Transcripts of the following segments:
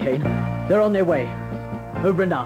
Kane. They're on their way. Over and out.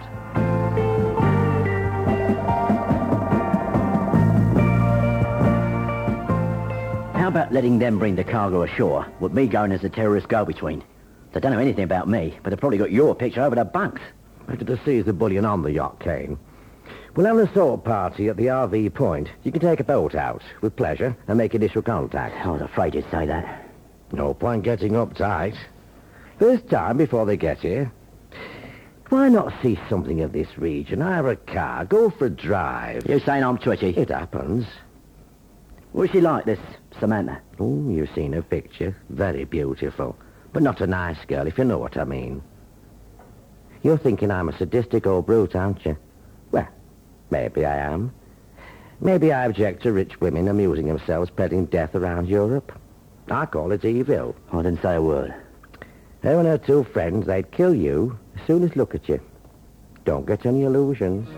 How about letting them bring the cargo ashore, with me going as a terrorist go-between? They don't know anything about me, but they've probably got your picture over the bunks. Better to seize the bullion on the yacht, Kane. We'll have an assault party at the RV point. You can take a boat out, with pleasure, and make initial contact. I was afraid you'd say that. No point getting uptight. There's time before they get here. Why not see something of this region? Hire a car, go for a drive. You saying I'm twitchy? It happens. What's she like, this Samantha? Oh, you've seen her picture. Very beautiful. But not a nice girl, if you know what I mean. You're thinking I'm a sadistic old brute, aren't you? Well, maybe I am. Maybe I object to rich women amusing themselves spreading death around Europe. I call it evil. I didn't say a word. Her and her two friends, they'd kill you as soon as look at you. Don't get any illusions.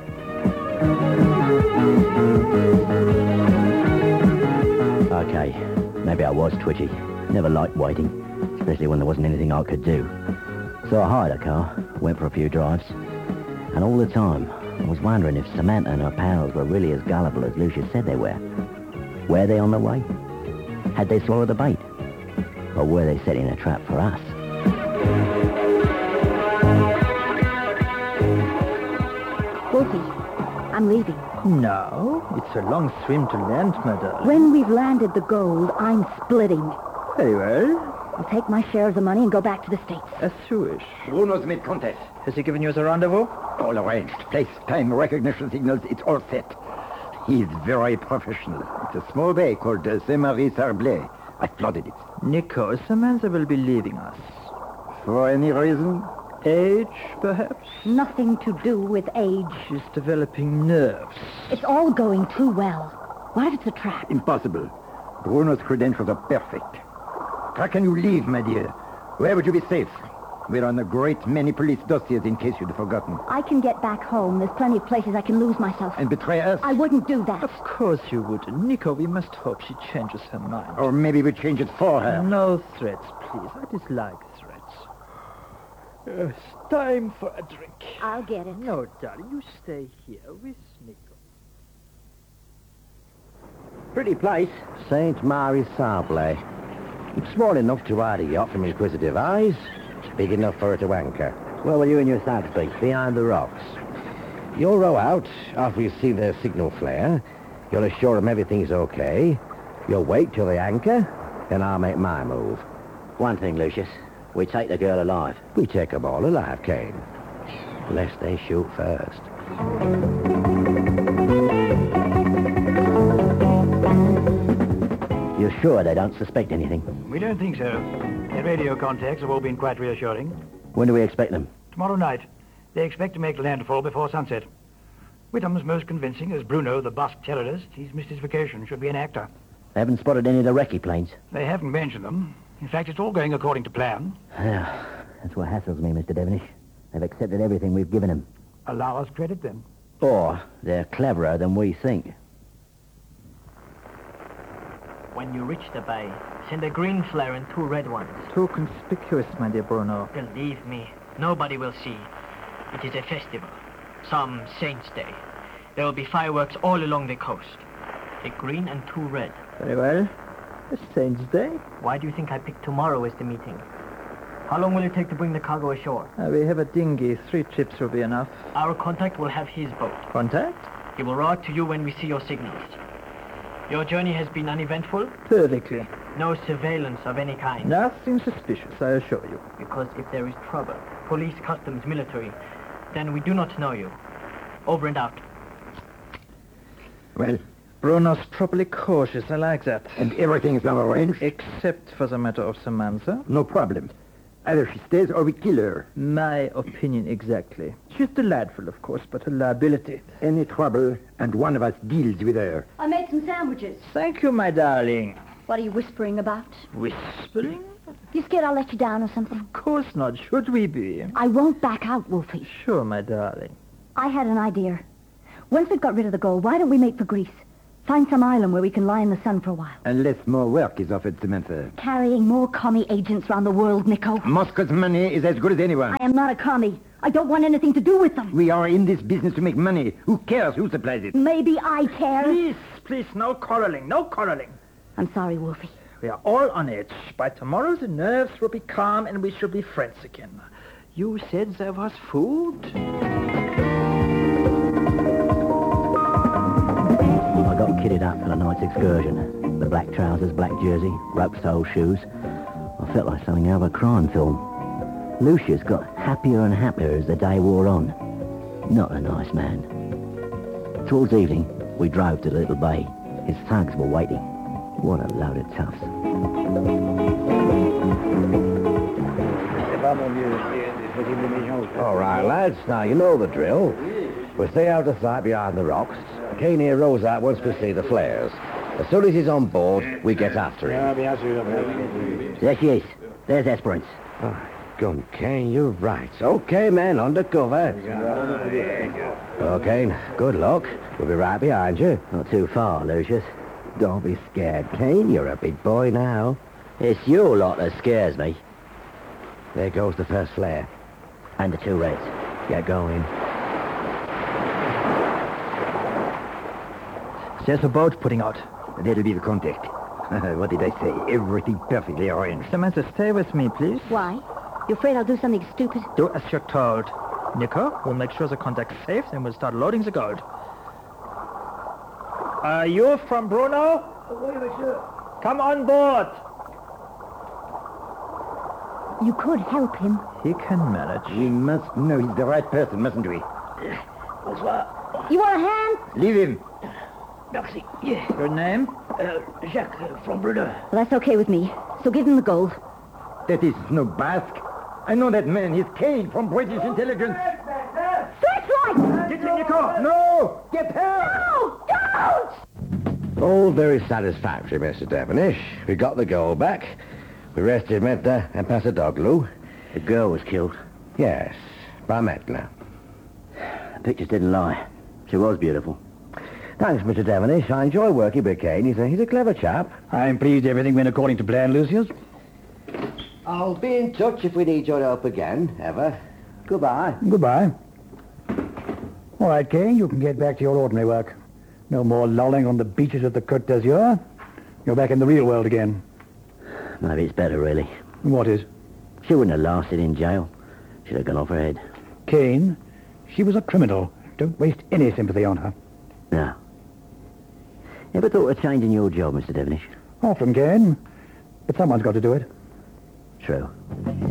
Okay, maybe I was twitchy. Never liked waiting, especially when there wasn't anything I could do. So I hired a car, went for a few drives, and all the time I was wondering if Samantha and her pals were really as gullible as Lucius said they were. Were they on the way? Had they swallowed the bait? Or were they setting a trap for us? Wolfie, I'm leaving. No, it's a long swim to land, my darling. When we've landed the gold, I'm splitting. Very well. I'll take my share of the money and go back to the States. As you wish. Bruno's made contact. Has he given you the rendezvous? All arranged. Place, time, recognition signals, it's all set. He's very professional. It's a small bay called Saint-Marie-Sarblay. I flooded it. Nico, Samantha will be leaving us. For any reason? Age, perhaps? Nothing to do with age. She's developing nerves. It's all going too well. What if it's a trap? Impossible. Bruno's credentials are perfect. How can you leave, my dear? Where would you be safe? We're on a great many police dossiers in case you'd forgotten. I can get back home. There's plenty of places I can lose myself. And betray us? I wouldn't do that. Of course you wouldn't. Nico, we must hope she changes her mind. Or maybe we change it for her. No threats, please. I dislike threats. It's time for a drink. I'll get it. No, darling, you stay here with Nico. Pretty place. St. Mary's Sarblay. Small enough to hide a yacht from inquisitive eyes. Big enough for her to anchor. Where will you and your thugs be? Behind the rocks. You'll row out after you see their signal flare. You'll assure them everything's okay. You'll wait till they anchor, then I'll make my move. One thing, Lucius. We take the girl alive. We take them all alive, Kane. Lest they shoot first. You're sure they don't suspect anything? We don't think so. Their radio contacts have all been quite reassuring. When do we expect them? Tomorrow night, they expect to make landfall before sunset. Whittam's most convincing as Bruno, the Basque terrorist. He's missed his vacation, should be an actor. They haven't spotted any of the recce planes. They haven't mentioned them. In fact, it's all going according to plan. Yeah, that's what hassles me, Mr. Devenish. They've accepted everything we've given them. Allow us credit, then. Or they're cleverer than we think. When you reach the bay, send a green flare and 2 red ones. Too conspicuous, my dear Bruno. Believe me, nobody will see. It is a festival. Some Saint's Day. There will be fireworks all along the coast. A green and 2 red. Very well. A Saint's Day. Why do you think I picked tomorrow as the meeting? How long will it take to bring the cargo ashore? We have a dinghy. 3 trips will be enough. Our contact will have his boat. Contact? He will row out to you when we see your signals. Your journey has been uneventful? Perfectly. No surveillance of any kind? Nothing suspicious, I assure you. Because if there is trouble, police, customs, military, then we do not know you. Over and out. Well, Bruno's properly cautious. I like that. and everything's now arranged? Except for the matter of Samantha. No problem. Either she stays or we kill her. My opinion exactly. She's delightful, of course, but a liability. Any trouble, and one of us deals with her. I made some sandwiches. Thank you, my darling. What are you whispering about? Whispering? You scared I'll let you down or something? Of course not. Should we be? I won't back out, Wolfie. Sure, my darling. I had an idea. Once we've got rid of the gold, why don't we make for Greece? Find some island where we can lie in the sun for a while. Unless more work is offered, Samantha. Carrying more commie agents around the world, Nico. Moscow's money is as good as anyone. I am not a commie. I don't want anything to do with them. We are in this business to make money. Who cares who supplies it? Maybe I care. Please, no quarreling, no quarreling. I'm sorry, Wolfie. We are all on edge. By tomorrow, the nerves will be calm and we shall be friends again. You said there was food? I got kitted up for the night's excursion. The black trousers, black jersey, rope-sole shoes. I felt like something out of a crime film. Lucius got happier and happier as the day wore on. Not a nice man. Towards evening, we drove to the little bay. His thugs were waiting. What a load of toughs. All right, lads. Now, you know the drill. We stay out of sight behind the rocks. Kane here rows out once we see the flares. As soon as he's on board, we get after him. There she is. There's Esperance. Oh, Gun, Kane, you're right. Okay, men, undercover. Okay, good luck. We'll be right behind you. Not too far, Lucius. Don't be scared, Kane. You're a big boy now. It's your lot that scares me. There goes the first flare. And the two reds. Get going. There's a boat putting out. That'll be the contact. What did I say? Everything perfectly arranged. Samantha, stay with me, please. Why? You afraid I'll do something stupid? Do as you're told. Nico, we'll make sure the contact's safe, then we'll start loading the gold. Are you from Bruno? Come on board. You could help him. He can manage. We must know he's the right person, mustn't we? You want a hand? Leave him. Merci. Yeah. Your name? Jacques from Bruno. Well, that's okay with me. So give him the gold. That is no Basque. I know that man. He's Kane from British intelligence. Searchlight! Get him, Nico! No! Get her! No! Don't! All very satisfactory, Mr. Devonish. We got the gold back. We rested Meta and Passadoglu. The girl was killed. Yes, by Metna. The pictures didn't lie. She was beautiful. Thanks, Mr. Devonish. I enjoy working with Kane. He's a clever chap. I'm pleased everything went according to plan, Lucius. I'll be in touch if we need your help again, ever. Goodbye. Goodbye. All right, Kane, you can get back to your ordinary work. No more lolling on the beaches of the Côte d'Azur. You're back in the real world again. Maybe it's better, really. What is? She wouldn't have lasted in jail. She'd have gone off her head. Kane, she was a criminal. Don't waste any sympathy on her. No. Ever thought of changing your job, Mr. Devonish? Often, Kane. But someone's got to do it. True.